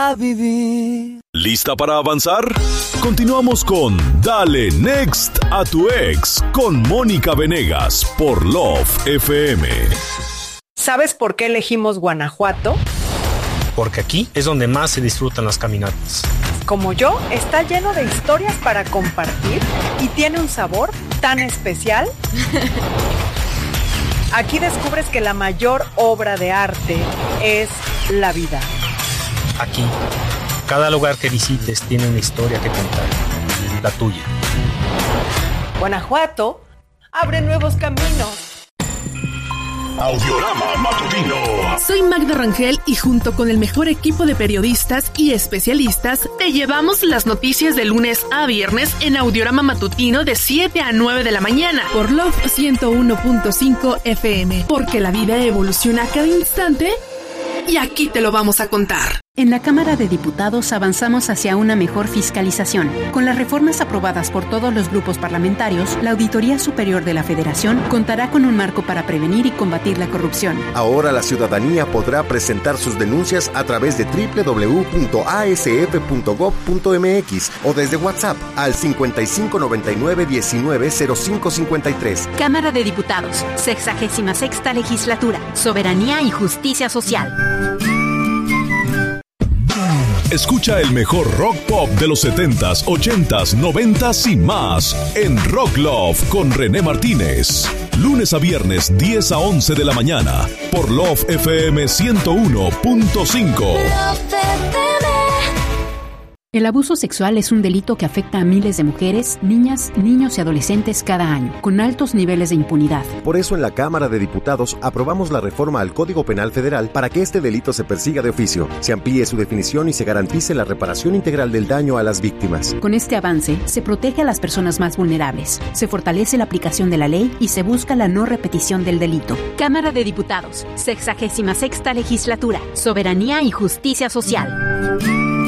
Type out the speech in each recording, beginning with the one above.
a vivir. ¿Lista para avanzar? Continuamos con Dale Next a tu ex con Mónica Venegas por Love FM. ¿Sabes por qué elegimos Guanajuato? Porque aquí es donde más se disfrutan las caminatas. Como yo, está lleno de historias para compartir y tiene un sabor tan especial. Aquí descubres que la mayor obra de arte es la vida. Aquí, cada lugar que visites tiene una historia que contar, la tuya. Guanajuato abre nuevos caminos. Audiorama Matutino. Soy Magda Rangel y junto con el mejor equipo de periodistas y especialistas te llevamos las noticias de lunes a viernes en Audiorama Matutino de 7 a 9 de la mañana por Love 101.5 FM, porque la vida evoluciona a cada instante y aquí te lo vamos a contar. En la Cámara de Diputados avanzamos hacia una mejor fiscalización. Con las reformas aprobadas por todos los grupos parlamentarios, la Auditoría Superior de la Federación contará con un marco para prevenir y combatir la corrupción. Ahora la ciudadanía podrá presentar sus denuncias a través de www.asf.gov.mx o desde WhatsApp al 5599-190553. Cámara de Diputados, 66ª Legislatura, Soberanía y Justicia Social. Escucha el mejor rock pop de los 70s, 80s, 90s y más en Rock Love con René Martínez. Lunes a viernes 10 a 11 de la mañana por Love FM 101.5. El abuso sexual es un delito que afecta a miles de mujeres, niñas, niños y adolescentes cada año, con altos niveles de impunidad. Por eso en la Cámara de Diputados aprobamos la reforma al Código Penal Federal para que este delito se persiga de oficio, se amplíe su definición y se garantice la reparación integral del daño a las víctimas. Con este avance, se protege a las personas más vulnerables, se fortalece la aplicación de la ley y se busca la no repetición del delito. Cámara de Diputados, 66ª Legislatura, Soberanía y Justicia Social.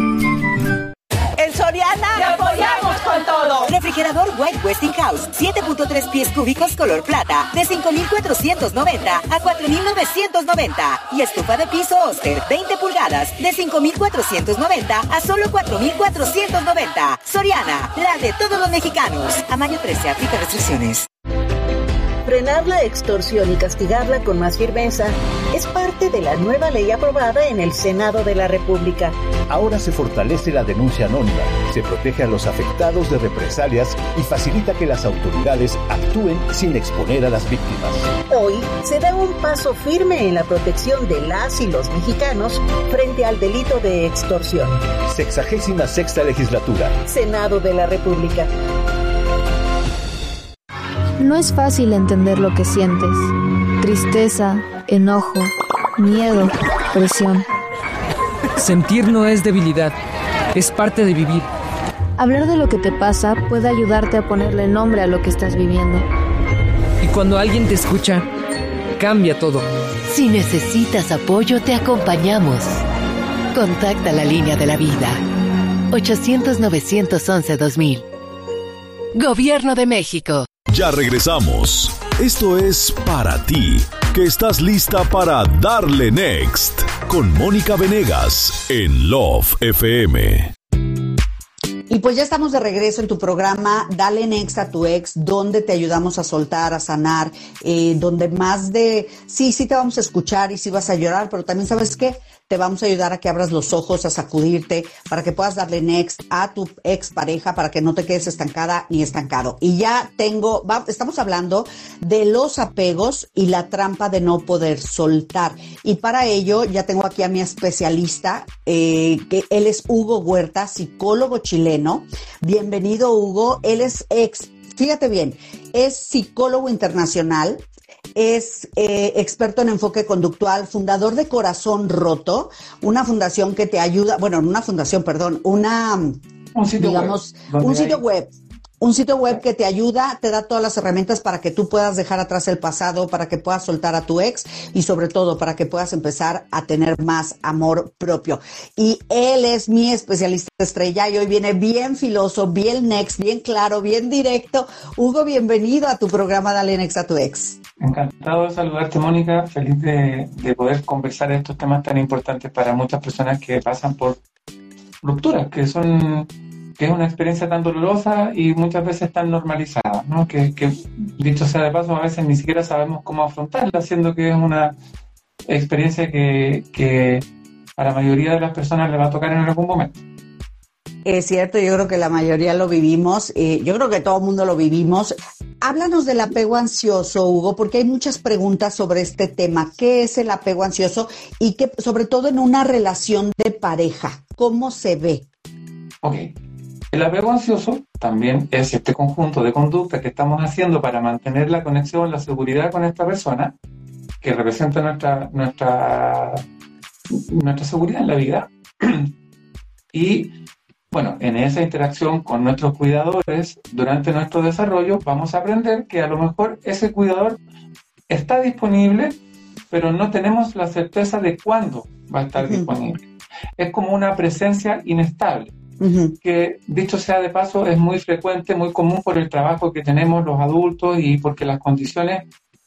En Soriana te apoyamos con todo. Refrigerador White Westinghouse, 7.3 pies cúbicos color plata, de 5,490 a 4,990. Y estufa de piso Oster, 20 pulgadas, de 5,490 a solo 4,490. Soriana, la de todos los mexicanos. A mayo 13, aplica restricciones. Frenar la extorsión y castigarla con más firmeza es parte de la nueva ley aprobada en el Senado de la República. Ahora se fortalece la denuncia anónima, se protege a los afectados de represalias y facilita que las autoridades actúen sin exponer a las víctimas. Hoy se da un paso firme en la protección de las y los mexicanos frente al delito de extorsión. 66ª Legislatura. Senado de la República. No es fácil entender lo que sientes. Tristeza, enojo, miedo, presión. Sentir no es debilidad, es parte de vivir. Hablar de lo que te pasa puede ayudarte a ponerle nombre a lo que estás viviendo. Y cuando alguien te escucha, cambia todo. Si necesitas apoyo, te acompañamos. Contacta la línea de la vida. 800-911-2000. Gobierno de México. Ya regresamos. Esto es para ti, que estás lista para darle next con Mónica Venegas en Love FM. Y pues ya estamos de regreso en tu programa Dale Next a tu ex, donde te ayudamos a soltar, a sanar, donde más de, sí te vamos a escuchar y sí vas a llorar, pero también ¿sabes qué? Te vamos a ayudar a que abras los ojos, a sacudirte, para que puedas darle next a tu ex pareja, para que no te quedes estancada ni estancado. Y ya estamos hablando de los apegos y la trampa de no poder soltar. Y para ello ya tengo aquí a mi especialista, que él es Hugo Huerta, psicólogo chileno. Bienvenido, Hugo. Él es fíjate bien, es psicólogo internacional. Es experto en enfoque conductual, fundador de Corazón Roto, una fundación que te ayuda, un sitio web que te ayuda, te da todas las herramientas para que tú puedas dejar atrás el pasado, para que puedas soltar a tu ex y sobre todo para que puedas empezar a tener más amor propio. Y él es mi especialista estrella y hoy viene bien filoso, bien next, bien claro, bien directo. Hugo, bienvenido a tu programa Dale Next a tu ex. Encantado de saludarte, Mónica. Feliz de poder conversar estos temas tan importantes para muchas personas que pasan por rupturas, que es una experiencia tan dolorosa y muchas veces tan normalizada, ¿no? Que dicho sea de paso, a veces ni siquiera sabemos cómo afrontarla, siendo que es una experiencia que a la mayoría de las personas le va a tocar en algún momento. Es cierto, yo creo que la mayoría lo vivimos, yo creo que todo el mundo lo vivimos. Háblanos del apego ansioso, Hugo, porque hay muchas preguntas sobre este tema. ¿Qué es el apego ansioso? Y que, sobre todo en una relación de pareja, ¿cómo se ve? Ok. El apego ansioso también es este conjunto de conductas que estamos haciendo para mantener la conexión, la seguridad con esta persona, que representa nuestra seguridad en la vida. Y bueno, en esa interacción con nuestros cuidadores durante nuestro desarrollo vamos a aprender que a lo mejor ese cuidador está disponible, pero no tenemos la certeza de cuándo va a estar disponible. Es como una presencia inestable, que dicho sea de paso es muy frecuente, muy común por el trabajo que tenemos los adultos y porque las condiciones,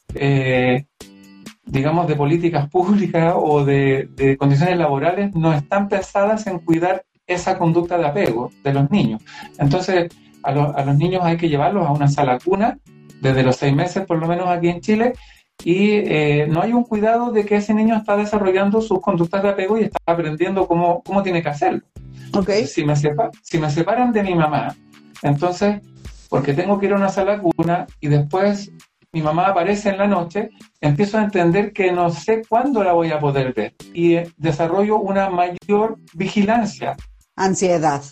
digamos, de políticas públicas o de condiciones laborales no están pensadas en cuidar esa conducta de apego de los niños. Entonces, a los niños hay que llevarlos a una sala cuna desde los 6 meses, por lo menos aquí en Chile, y no hay un cuidado de que ese niño está desarrollando sus conductas de apego y está aprendiendo cómo tiene que hacerlo. Okay. Si me separan de mi mamá, entonces, porque tengo que ir a una sala cuna y después mi mamá aparece en la noche, empiezo a entender que no sé cuándo la voy a poder ver y desarrollo una mayor vigilancia. Ansiedad.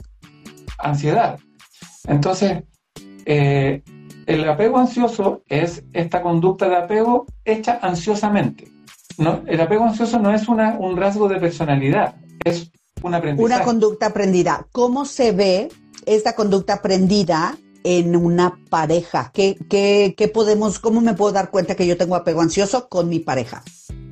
Entonces, el apego ansioso es esta conducta de apego hecha ansiosamente. ¿No? El apego ansioso no es un rasgo de personalidad, es un aprendizaje. Una conducta aprendida. ¿Cómo se ve esta conducta aprendida en una pareja? ¿Cómo me puedo dar cuenta que yo tengo apego ansioso con mi pareja?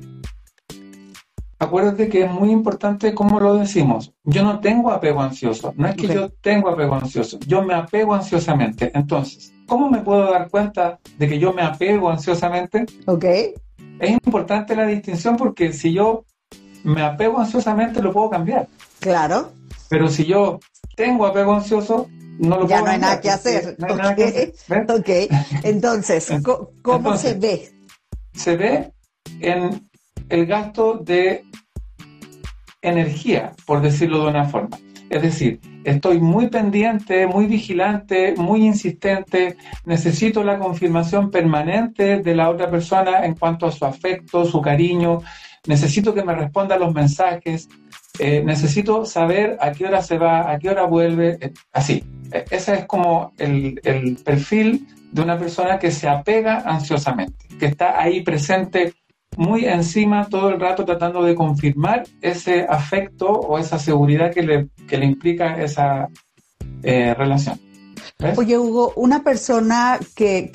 Acuérdate que es muy importante cómo lo decimos. Yo no tengo apego ansioso. No es que yo tengo apego ansioso. Yo me apego ansiosamente. Entonces, ¿cómo me puedo dar cuenta de que yo me apego ansiosamente? Es importante la distinción porque si yo me apego ansiosamente lo puedo cambiar. Claro. Pero si yo tengo apego ansioso, no lo puedo cambiar. Ya no hay nada que hacer. No hay nada que hacer. Entonces, ¿cómo se ve? Se ve en el gasto de energía, por decirlo de una forma. Es decir, estoy muy pendiente, muy vigilante, muy insistente, necesito la confirmación permanente de la otra persona en cuanto a su afecto, su cariño, necesito que me responda a los mensajes, necesito saber a qué hora se va, a qué hora vuelve, así. Ese es como el perfil de una persona que se apega ansiosamente, que está ahí presente muy encima todo el rato tratando de confirmar ese afecto o esa seguridad que le implica esa relación. ¿Ves? Oye, Hugo, una persona que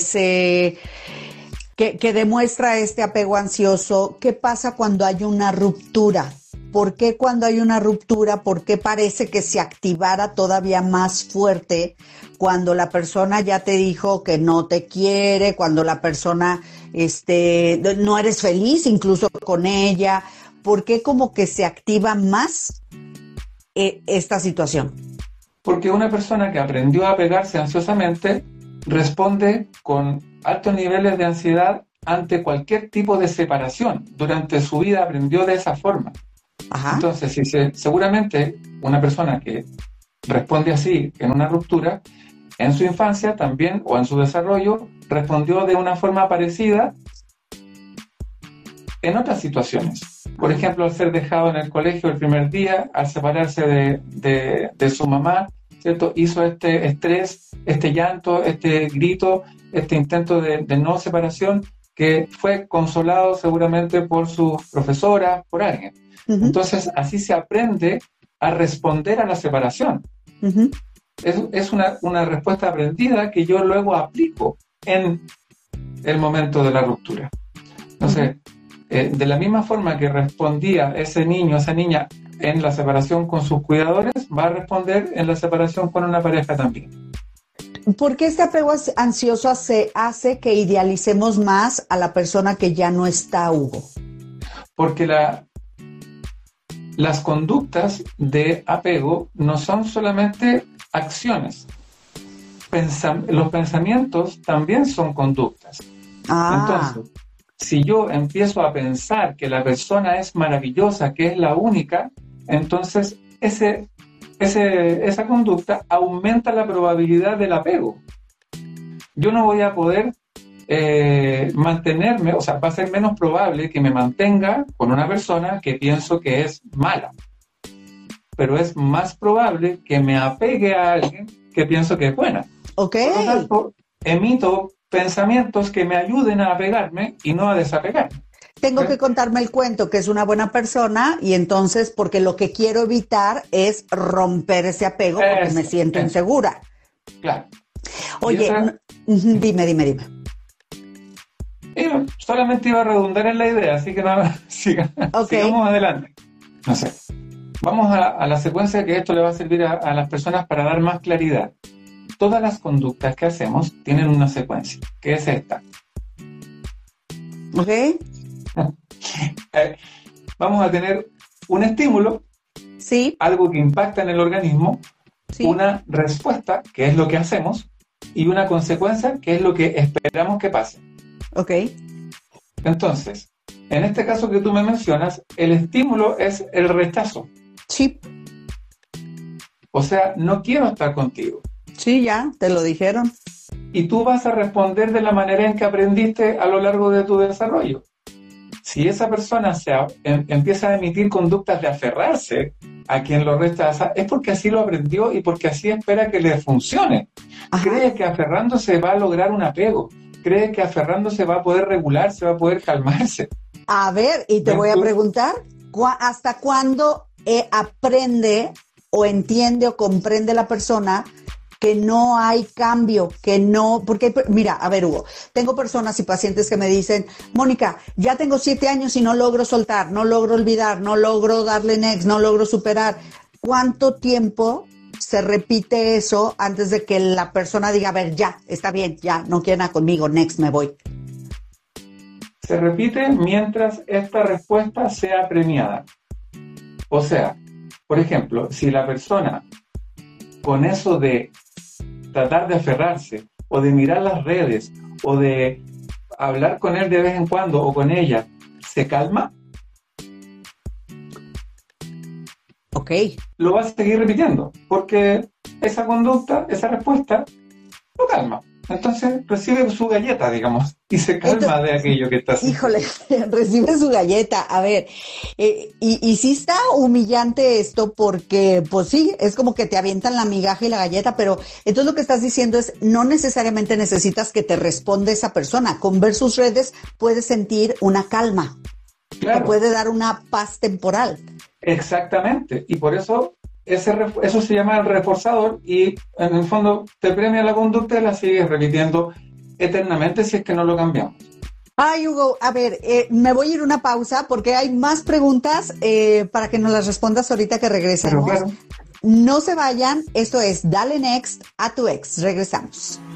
demuestra este apego ansioso, ¿qué pasa cuando hay una ruptura? ¿Por qué cuando hay una ruptura? ¿Por qué parece que se activara todavía más fuerte cuando la persona ya te dijo que no te quiere, cuando la persona no eres feliz incluso con ella? ¿Por qué como que se activa más esta situación? Porque una persona que aprendió a apegarse ansiosamente responde con altos niveles de ansiedad ante cualquier tipo de separación. Durante su vida aprendió de esa forma. Ajá. Entonces, seguramente una persona que responde así en una ruptura, en su infancia también o en su desarrollo, respondió de una forma parecida en otras situaciones. Por ejemplo, al ser dejado en el colegio el primer día, al separarse de su mamá, ¿cierto? Hizo este estrés, este llanto, este grito, este intento de no separación, que fue consolado seguramente por sus profesoras, por alguien. Uh-huh. Entonces, así se aprende a responder a la separación. Uh-huh. Es una respuesta aprendida que yo luego aplico en el momento de la ruptura. Entonces, de la misma forma que respondía ese niño, esa niña en la separación con sus cuidadores, va a responder en la separación con una pareja también. ¿Por qué este apego ansioso hace que idealicemos más a la persona que ya no está, Hugo? Porque la las conductas de apego no son solamente acciones. Los pensamientos también son conductas. Entonces, si yo empiezo a pensar que la persona es maravillosa, que es la única, entonces esa conducta aumenta la probabilidad del apego. Yo no voy a poder mantenerme, o sea, va a ser menos probable que me mantenga con una persona que pienso que es mala. Pero es más probable que me apegue a alguien que pienso que es buena. Ok. Por lo tanto, emito pensamientos que me ayuden a apegarme y no a desapegarme. Tengo que contarme el cuento que es una buena persona y entonces, porque lo que quiero evitar es romper ese apego porque me siento insegura. Claro. Oye, dime. Solamente iba a redundar en la idea, así que nada, sigamos adelante. No sé. Vamos a la secuencia que esto le va a servir a las personas para dar más claridad. Todas las conductas que hacemos tienen una secuencia, que es esta. ¿Ok? Vamos a tener un estímulo, sí, algo que impacta en el organismo, sí, una respuesta, que es lo que hacemos, y una consecuencia, que es lo que esperamos que pase. Ok. Entonces, en este caso que tú me mencionas, el estímulo es el rechazo. Sí. O sea, no quiero estar contigo. Sí, ya, te lo dijeron. Y tú vas a responder de la manera en que aprendiste a lo largo de tu desarrollo. Si esa persona empieza a emitir conductas de aferrarse a quien lo rechaza, es porque así lo aprendió y porque así espera que le funcione. Ajá. Cree que aferrándose va a lograr un apego. Cree que aferrándose va a poder regularse, va a poder calmarse. A ver, y te voy a preguntar, ¿hasta cuándo aprende o entiende o comprende la persona que no hay cambio, que no, porque mira, a ver, Hugo, tengo personas y pacientes que me dicen, Mónica, ya tengo 7 años y no logro soltar, no logro olvidar, no logro darle next, no logro superar. ¿Cuánto tiempo se repite eso antes de que la persona diga, a ver, ya, está bien, ya, no quieren conmigo, next, me voy? Se repite mientras esta respuesta sea premiada. O sea, por ejemplo, si la persona con eso de tratar de aferrarse o de mirar las redes o de hablar con él de vez en cuando o con ella, se calma, ok, lo va a seguir repitiendo porque esa conducta, esa respuesta lo calma. Entonces recibe su galleta, digamos, y se calma de aquello que está haciendo. Híjole, recibe su galleta. A ver, y sí está humillante esto porque, pues sí, es como que te avientan la migaja y la galleta, pero entonces lo que estás diciendo es, no necesariamente necesitas que te responda esa persona. Con ver sus redes puedes sentir una calma. Claro. Te puede dar una paz temporal. Exactamente, y por eso eso se llama el reforzador y en el fondo te premia la conducta y la sigues repitiendo eternamente si es que no lo cambiamos. Ay, Hugo, a ver, me voy a ir una pausa porque hay más preguntas para que nos las respondas ahorita que regresemos. Claro. No se vayan, esto es Dale Next a tu ex. Regresamos.